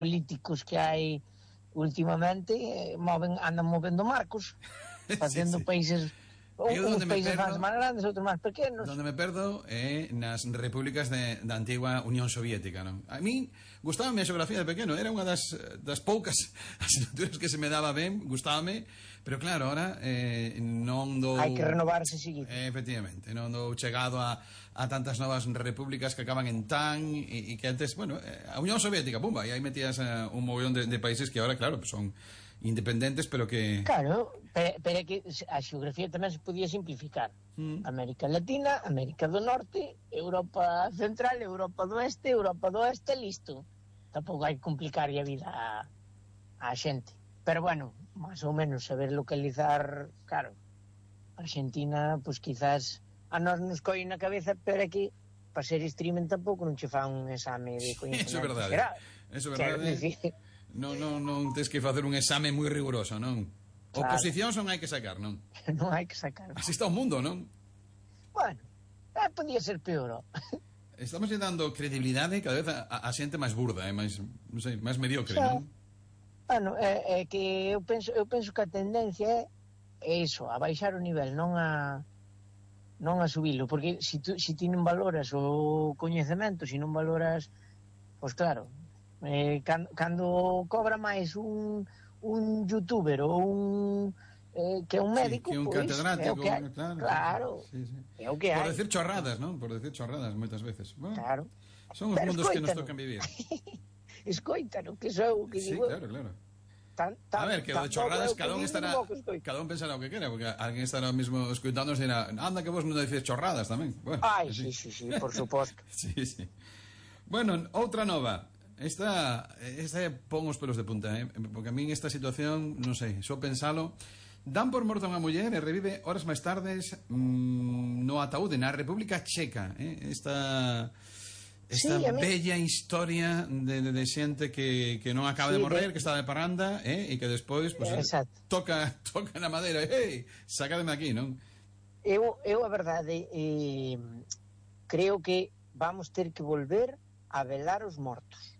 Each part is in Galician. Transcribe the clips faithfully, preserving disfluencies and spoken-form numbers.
políticos que hai últimamente eh, moven, andan movendo marcos, facendo sí, sí. países, uns países perdo, máis grandes, outros máis pequenos. Donde me perdo é eh, nas repúblicas de, da antigua Unión Soviética, non? A mí gustábame a xeografía de pequeno, era unha das, das poucas asignaturas que se me daba ben, gustábame, pero claro, ahora eh, non dou... Hai que renovarse seguido. Eh, efectivamente, non dou chegado a, a tantas novas repúblicas que acaban en tan e, e que antes, bueno, eh, a Unión Soviética, pumba, e aí metías uh, un mogollón de, de países que ahora, claro, pues son independentes, pero que... Claro, pero, pero é que a xeografía tamén se podía simplificar. Mm. América Latina, América do Norte, Europa Central, Europa do Este, Europa do Oeste, listo. Tampouco hai que complicar a vida a, a xente. Pero bueno, máis ou menos saber localizar, claro, Argentina, pois pues, quizás a nós nos coi na cabeza, pero aquí para ser streaming tampouco non che fan un exame de coñecemento. Eso é verdade. Será? Eso é verdade. Non, non, non tens que facer un exame moi riguroso, non? Claro. Oposicións non hai que sacar, non? Non hai que sacar. Así está o mundo, non? Bueno, eh, podía ser peor. Estamos lle dando credibilidade cada vez a, a xente máis burda, eh? máis, non sei, máis mediocre, xa, non? Bueno, é, é que eu penso, eu penso que a tendencia é iso, a baixar o nivel, non a non a subilo, porque se si si ti non valoras o coñecemento, se si non valoras, pois claro, eh, cando, cando cobra máis un, un youtuber ou un eh, que un médico, sí, que un pois, catedrático, é o que hai, claro, claro, sí, sí. É o que por hai. decir chorradas, non? Por decir chorradas moitas veces. Bueno, claro. Son os Pero mundos escoítano. Que nos tocan vivir. Escoítano, que sou o que sí, digo. Claro, claro. Tan, tan, a ver, que o de chorradas cada un estará cada un pensará o que quera, porque alguén estará mismo escoitándonos e dirá, anda que vos non dices chorradas tamén. Bueno, ai, sí, sí, sí, por suposto. sí, sí. Bueno, outra nova. Esta esta pon os pelos de punta, eh? Porque a min esta situación, non sei, só pensalo, dan por morta unha muller e revive horas máis tardes mmm, no ataúde na República Checa, eh? Esta Esta sí, bella historia de, de, de xente que, que non acaba sí, de morrer, de... que está de parranda, eh, e que despois pues, toca, toca na madeira, hey, sacademe aquí, non? Eu, eu a verdade, eh, creo que vamos ter que volver a velar os mortos.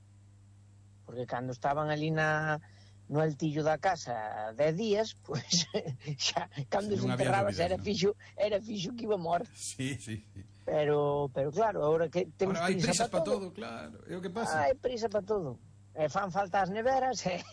Porque cando estaban ali na, no altillo da casa dez días, pois, pues, xa, cando sí, se enterraba, era, ¿no? fixo, era fixo que iba morto. Sí, sí, sí. Pero, pero claro, ahora que temos ahora hai prisa para todo. todo, claro. É o que pasa. Hai prisa para todo. E fan falta as neveras. E...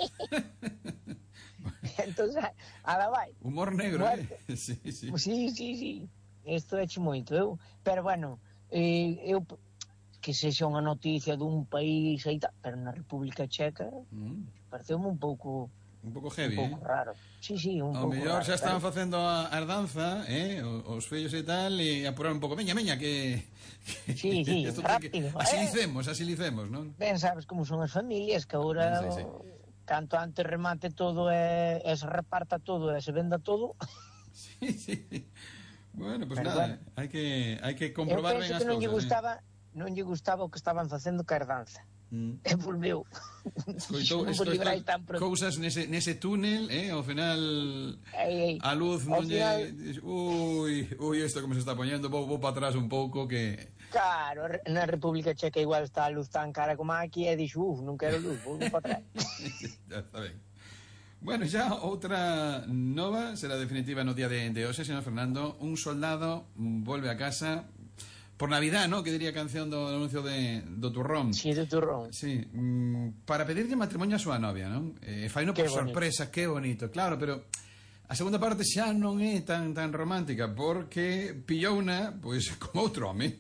Entón, ala vai. Humor negro, Muerte. eh? Sí, sí. Sí, sí, sí. Isto é moito, eu. Pero bueno, eh, eu que sexa unha noticia dun país aí tal, pero na República Checa mm. pareceume un pouco un pouco heavy, un pouco eh? raro. Sí, sí, un pouco raro. O mellor xa estaban pero... facendo a herdanza, eh, os fillos e tal, e apurar un pouco, veña, veña, que... que sí, sí, rápido. Que... Asilicemos, eh? asilicemos, non? Ben, sabes como son as familias, que agora sí, sí. canto antes remate todo e, e se reparta todo e se venda todo. Sí, sí. Bueno, pues pero nada, bueno, hai que hai que comprobar ben as cousas. Eu penso que non lle gustaba, eh? non lle gustaba o que estaban facendo ca herdanza. Mm. E volveu. Escoitou, escoitou cousas nese, nese túnel, eh, ao final ei, ei. a luz non lle final... ui, ui, isto como se está poñendo, vou, vou para atrás un pouco que... Claro, na República Checa igual está a luz tan cara como aquí e dixo, uf, non quero luz, vou para atrás. Ya está ben. Bueno, xa outra nova será definitiva no día de, de hoxe, señor Fernando. Un soldado volve a casa por Navidad, ¿no? Que diría a canción do anuncio de, do turrón. Sí, do turrón. Sí, mm, para pedirlle matrimonio a súa novia, non? Eh, faino por sorpresa, que bonito, claro, pero a segunda parte xa non é tan tan romántica, porque pillou unha, pois, como outro home.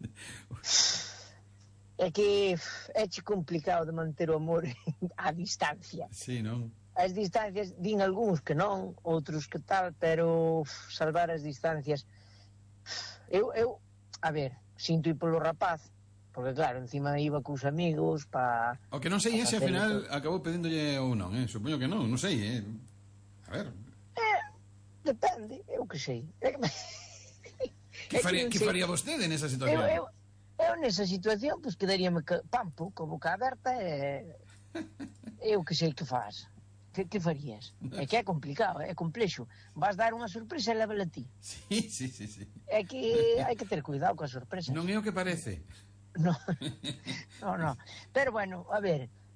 É que é che complicado de manter o amor a distancia. Sí, non? As distancias, din algúns que non, outros que tal, pero salvar as distancias... Eu... eu a ver, sinto ir polo rapaz, porque claro, encima iba cos amigos pa... O que non sei é se ao final acabou pedíndolle ou non, eh? Supoño que non, non sei, eh? A ver... Eh, depende, eu que sei. Que faría, que faría vostede nesa situación? Eu, eu, eu nesa situación, pois pues, quedaríame pampo, co boca aberta e... Eu que sei que faz. Que, que farías? É que é complicado, é complexo. Vas dar unha sorpresa e lévala ti. Sí, sí, sí, sí. É que hai que ter cuidado coas sorpresas. Non é o que parece. No, no, no. Pero bueno, a ver,